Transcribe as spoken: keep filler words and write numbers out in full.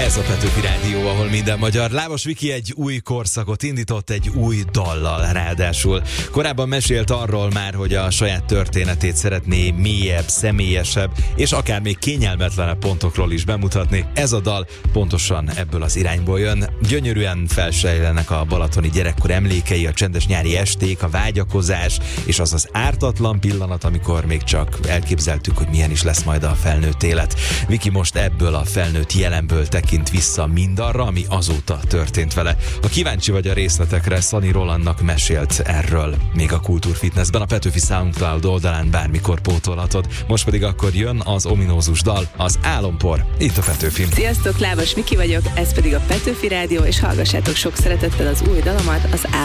Ez a Petőfi Rádió, ahol minden magyar. Lábos Viki egy új korszakot indított, egy új dallal ráadásul. Korábban mesélt arról már, hogy a saját történetét szeretné mélyebb, személyesebb, és akár még kényelmetlenebb pontokról is bemutatni. Ez a dal pontosan ebből az irányból jön. Gyönyörűen felsejlenek a balatoni gyerekkor emlékei, a csendes nyári esték, a vágyakozás, és az az ártatlan pillanat, amikor még csak elképzeltük, hogy milyen is lesz majd a felnőtt élet. Viki most ebből a felnőtt jelenből tekint vissza mindarra, ami azóta történt vele. Ha kíváncsi vagy a részletekre, Szani Rolandnak mesélt erről még a Kultúrfitnessben, a Petőfi SoundCloud oldalán bármikor pótolhatod. Most pedig akkor jön az ominózus dal, az Álompor, itt a Petőfin. Sziasztok, Lábos Viki vagyok, ez pedig a Petőfi Rádió, és hallgassátok sok szeretettel az új dalomat, az